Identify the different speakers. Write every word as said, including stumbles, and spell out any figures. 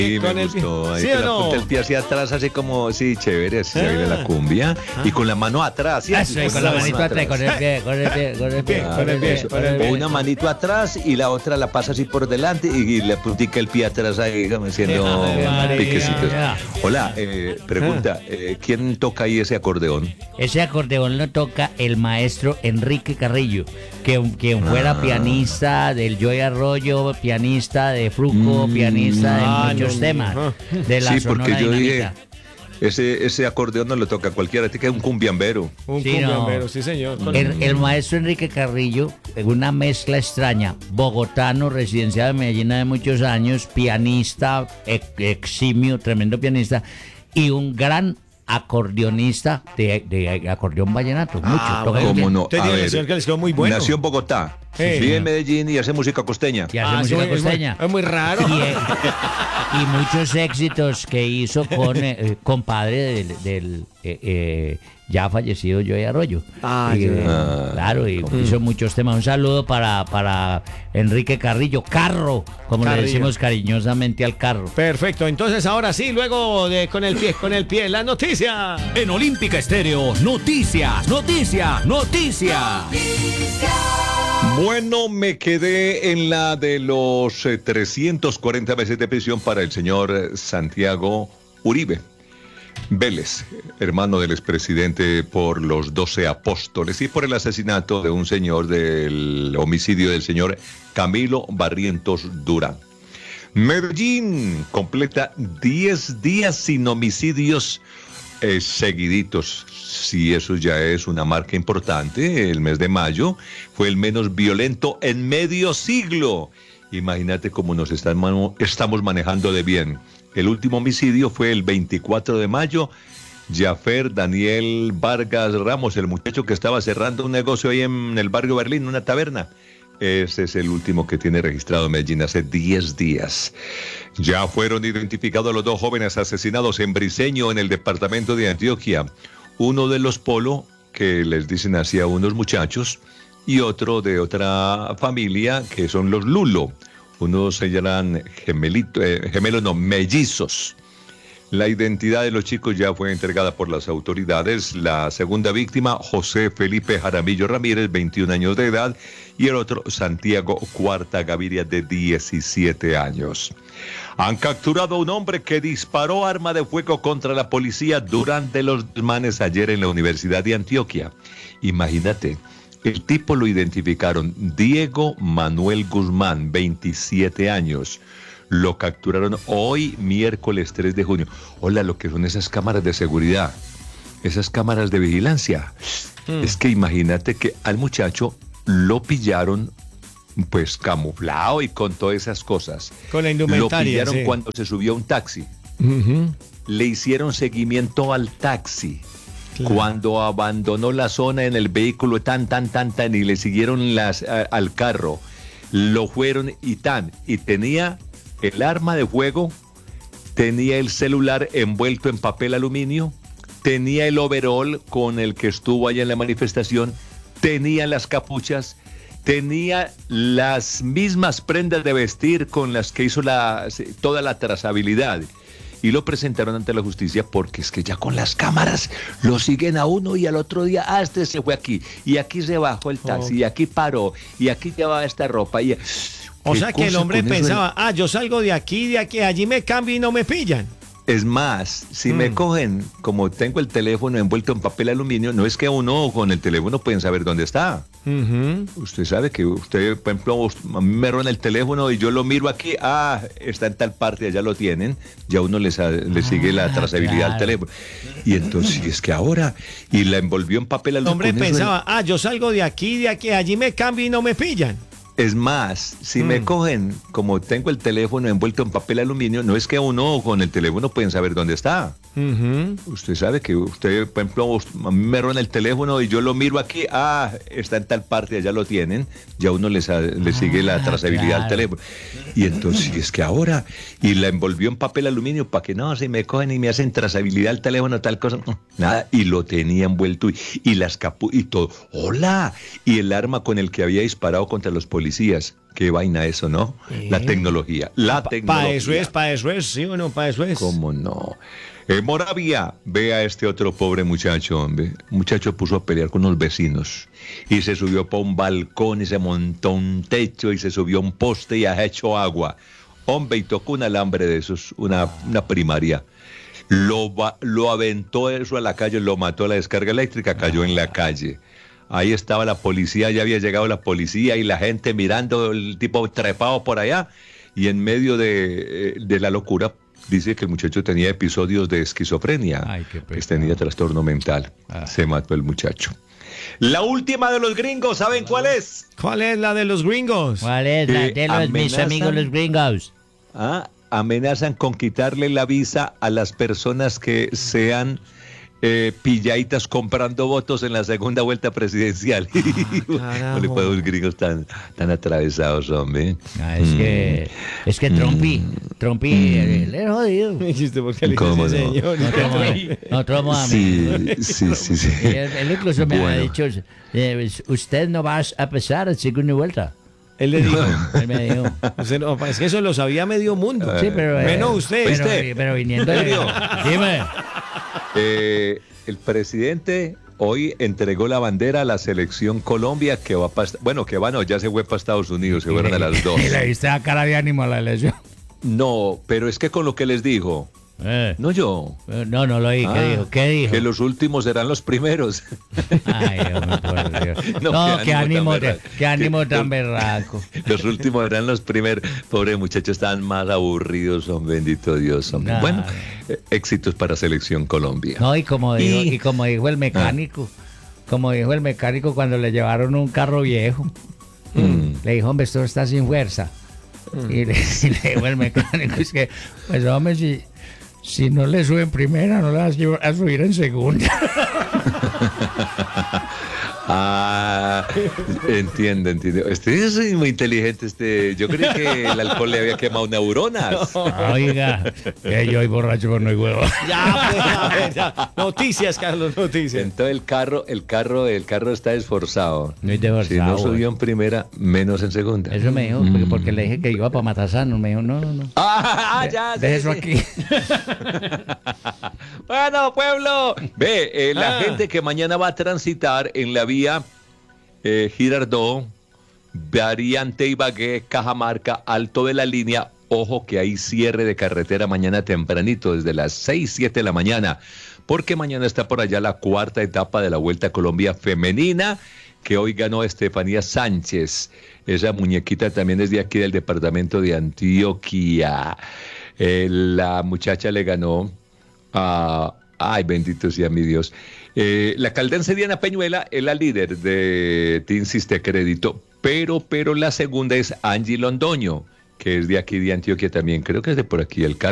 Speaker 1: Sí,
Speaker 2: con
Speaker 1: me
Speaker 2: el pie.
Speaker 1: gustó. Ahí
Speaker 2: ¿Sí
Speaker 1: con
Speaker 2: o
Speaker 1: la
Speaker 2: no?
Speaker 1: punta del pie hacia atrás, así como, sí, chévere, así se baila la cumbia. Y con la mano atrás, ¿sí?
Speaker 3: Eso, y con la manito atrás, con el pie, con el pie, con el pie.
Speaker 2: Con el pie,
Speaker 1: Eso.
Speaker 2: con el
Speaker 1: O
Speaker 2: pie.
Speaker 1: una manito atrás y la otra la pasa así por delante y, y le puntica el pie atrás ahí, como haciendo
Speaker 2: Ave María.
Speaker 1: piquecitos. Hola, eh, pregunta, eh, ¿quién toca ahí ese acordeón?
Speaker 3: Ese acordeón lo toca el maestro Enrique Carrillo, que quien fuera
Speaker 1: Ah.
Speaker 3: pianista del Joy Arroyo, pianista de Fruco,
Speaker 1: Mm.
Speaker 3: pianista de
Speaker 2: Ah,
Speaker 3: muchos
Speaker 2: no,
Speaker 3: temas
Speaker 2: no.
Speaker 3: de la
Speaker 1: Sí, porque
Speaker 3: Sonora
Speaker 1: yo dije,
Speaker 3: Dinamita.
Speaker 1: ese, ese acordeón no lo toca cualquiera, tiene que ser un cumbiambero.
Speaker 2: Un
Speaker 3: Sí, no.
Speaker 2: cumbiambero, sí, señor. Con-
Speaker 3: El, el maestro Enrique Carrillo, en una mezcla extraña, bogotano, residenciado en Medellín de muchos años, pianista, ex- eximio, tremendo pianista, y un gran acordeonista de, de acordeón vallenato. Mucho,
Speaker 2: Ah,
Speaker 3: toca
Speaker 2: bueno.
Speaker 3: muy
Speaker 1: ¿Cómo
Speaker 3: bien.
Speaker 1: no?
Speaker 2: Usted
Speaker 1: A
Speaker 2: tiene
Speaker 1: ver,
Speaker 2: razón que les quedó muy bueno.
Speaker 1: Nació en Bogotá,
Speaker 2: Sí.
Speaker 1: vive en Medellín y hace música costeña.
Speaker 3: Y hace
Speaker 2: Ah, sí,
Speaker 3: música
Speaker 2: es muy-
Speaker 3: costeña.
Speaker 2: Es muy raro.
Speaker 3: Y, eh, y muchos éxitos que hizo con eh, eh, compadre del, del, eh, eh, ya fallecido Joey Arroyo.
Speaker 2: Ah,
Speaker 3: Y,
Speaker 2: ya.
Speaker 3: eh,
Speaker 1: Ah.
Speaker 3: claro, y hizo muchos temas. Un saludo para, para Enrique Carrillo, Carro, como
Speaker 2: Carrillo.
Speaker 3: le decimos cariñosamente al Carro.
Speaker 2: Perfecto, entonces ahora sí, luego de con el pie, con el pie, la noticia.
Speaker 4: En Olímpica Estéreo, noticias, noticias, noticias.
Speaker 1: Bueno, me quedé en la de los eh, trescientos cuarenta meses de prisión para el señor eh, Santiago Uribe Vélez, hermano del expresidente por los doce apóstoles y por el asesinato de un señor del homicidio del señor Camilo Barrientos Durán. Medellín completa diez días sin homicidios eh, seguiditos. Si eso ya es una marca importante, el mes de mayo fue el menos violento en medio siglo. Imagínate cómo nos están manu- estamos manejando de bien. El último homicidio fue el veinticuatro de mayo. Jaffer Daniel Vargas Ramos, el muchacho que estaba cerrando un negocio ahí en el barrio Berlín, una taberna. Ese es el último que tiene registrado Medellín hace diez días. Ya fueron identificados los dos jóvenes asesinados en Briceño, en el departamento de Antioquia. Uno de los Polo, que les dicen así a unos muchachos, y otro de otra familia, que son los Lulo. Unos se llaman gemelito, eh, gemelos, no, mellizos. La identidad de los chicos ya fue entregada por las autoridades. La segunda víctima, José Felipe Jaramillo Ramírez, veintiún años de edad, y el otro, Santiago Cuarta Gaviria, de diecisiete años. Han capturado a un hombre que disparó arma de fuego contra la policía durante los desmanes ayer en la Universidad de Antioquia. Imagínate, el tipo lo identificaron, Diego Manuel Guzmán, veintisiete años. Lo capturaron hoy, miércoles tres de junio. Hola, lo que son esas cámaras de seguridad, esas cámaras de vigilancia. Mm. Es que imagínate que al muchacho lo pillaron, pues camuflado y con todas esas cosas.
Speaker 2: Con la indumentaria.
Speaker 1: Lo pillaron
Speaker 2: sí.
Speaker 1: cuando se subió a un taxi.
Speaker 2: Uh-huh.
Speaker 1: Le hicieron seguimiento al taxi. Claro. Cuando abandonó la zona en el vehículo, tan, tan, tan, tan, y le siguieron las, a, al carro. Lo fueron y tan, y tenía el arma de fuego, tenía el celular envuelto en papel aluminio, tenía el overol con el que estuvo allá en la manifestación, tenía las capuchas, tenía las mismas prendas de vestir con las que hizo la, toda la trazabilidad. Y lo presentaron ante la justicia porque es que ya con las cámaras lo siguen a uno y al otro día, ah, este se fue aquí, y aquí se bajó el taxi, oh. y aquí paró, y aquí llevaba esta ropa. Y...
Speaker 2: O sea que el hombre pensaba, el... ah, yo salgo de aquí, de aquí, allí me cambio y no me pillan.
Speaker 1: Es más, si mm. me cogen, como tengo el teléfono envuelto en papel aluminio, no es que uno con el teléfono pueden saber dónde está. Uh-huh. Usted sabe que usted, por ejemplo, a mí me roban el teléfono y yo lo miro aquí, ah, está en tal parte, allá lo tienen, ya uno les, le sigue ah, la trazabilidad claro. al teléfono. Y entonces, es que ahora, y la envolvió en papel aluminio.
Speaker 2: El hombre pensaba, el... ah, yo salgo de aquí, de aquí, allí me cambio y no me pillan.
Speaker 1: Es más, si mm. me cogen, como tengo el teléfono envuelto en papel aluminio, no es que uno con el teléfono pueden saber dónde está. Uh-huh. Usted sabe que usted, por ejemplo, a mí me roban el teléfono y yo lo miro aquí, ah, está en tal parte, allá lo tienen, ya uno les, le sigue ah, la trazabilidad claro. al teléfono. Y entonces, es que ahora, y la envolvió en papel aluminio para que no se me cogen y me hacen trazabilidad al teléfono, tal cosa, nada, y lo tenía envuelto y, y las capu y todo. ¡Hola! Y el arma con el que había disparado contra los policías. Qué vaina eso, ¿no? ¿Eh? La tecnología, la
Speaker 2: pa,
Speaker 1: tecnología.
Speaker 2: Para eso es, para eso es, sí o no, para eso es.
Speaker 1: ¿Cómo no? En Moravia, ve a este otro pobre muchacho, hombre. Un muchacho puso a pelear con unos vecinos y se subió para un balcón y se montó un techo y se subió a un poste y ha hecho agua. Hombre, y tocó un alambre de esos, una, una primaria. Lo, lo aventó eso a la calle, lo mató a la descarga eléctrica, cayó en la calle. Ahí estaba la policía, ya había llegado la policía y la gente mirando el tipo trepado por allá. Y en medio de, de la locura, dice que el muchacho tenía episodios de esquizofrenia. Ay, qué pues tenía trastorno mental. Ah. Se mató el muchacho. La última de los gringos, ¿saben cuál es?
Speaker 2: ¿Cuál es la de los gringos?
Speaker 3: ¿Cuál es la de los mis amigos los gringos?
Speaker 1: Ah, amenazan con quitarle la visa a las personas que sean eh, pilladitas comprando votos en la segunda vuelta presidencial. Ah, no le puedo los gringos tan, tan atravesados, hombre.
Speaker 3: Ah, es, mm. que, es que Trumpy, mm. Trumpy, mm. le he jodido.
Speaker 2: ¿Por le
Speaker 1: ¿Cómo no?
Speaker 3: Señor? No tomo a mí.
Speaker 1: Sí, sí, sí. sí.
Speaker 3: Él, él incluso me bueno. ha dicho, eh, usted no va a pasar a segunda vuelta.
Speaker 2: Él le dijo.
Speaker 3: Él me dijo.
Speaker 2: Usted no, es que eso lo sabía medio mundo.
Speaker 3: Sí, pero.
Speaker 2: Menos
Speaker 3: eh,
Speaker 2: usted.
Speaker 3: Pero,
Speaker 2: ¿Usted?
Speaker 3: pero viniendo. Dime.
Speaker 1: Eh, el presidente hoy entregó la bandera a la selección Colombia que va para. Bueno, que va, no, ya se fue para Estados Unidos, se fueron a las dos.
Speaker 3: ¿Y le viste la cara de ánimo a la elección?
Speaker 1: No, pero es que con lo que les dijo.
Speaker 3: Eh.
Speaker 1: No yo.
Speaker 3: No, no lo oí. ¿Qué ah, dijo? ¿Qué dijo?
Speaker 1: Que los últimos serán los primeros.
Speaker 3: Ay, Dios, por Dios. No, no qué, qué ánimo, tan qué ánimo tan berraco.
Speaker 1: Los últimos eran los primeros. Pobre muchachos, estaban más aburridos, son bendito Dios. Hombre. Nah. Bueno, eh, éxitos para Selección Colombia.
Speaker 3: No, y como dijo, y... Y como dijo el mecánico, ah. como dijo el mecánico cuando le llevaron un carro viejo, mm. le dijo, hombre, esto está sin fuerza. Mm. Y, le, y le dijo el mecánico, es que, pues hombre, si... Si no le sube en primera, no le vas a subir en segunda.
Speaker 1: Ah, entiendo, entiendo. Este es muy inteligente. Este, yo creí que el alcohol le había quemado neuronas.
Speaker 3: No. Oiga, que yo soy borracho por no hay huevo.
Speaker 2: Ya, pues, ya. Noticias, Carlos, noticias.
Speaker 1: Entonces el carro, el carro, el carro está esforzado.
Speaker 3: Muy esforzado.
Speaker 1: Si no subió en primera, menos en segunda.
Speaker 3: Eso me dijo, mm. porque, porque le dije que iba para Matasano. Me dijo, no, no, no.
Speaker 1: Ah, ya,
Speaker 3: de, sí, Deje sí. eso
Speaker 1: aquí. Bueno, pueblo. Ve, eh, la ah. gente que mañana va a transitar en la vía eh, Girardot, variante Ibagué, Cajamarca, Alto de la Línea. Ojo que hay cierre de carretera mañana tempranito, desde las seis, siete de la mañana, porque mañana está por allá la cuarta etapa de la Vuelta a Colombia femenina, que hoy ganó Estefanía Sánchez. Esa muñequita también es de aquí del departamento de Antioquia. Eh, la muchacha le ganó a... Ay, bendito sea mi Dios. Eh, la caldense Diana Peñuela es la líder de Team Siste Crédito, pero, pero la segunda es Angie Londoño, que es de aquí de Antioquia también. Creo que es de por aquí el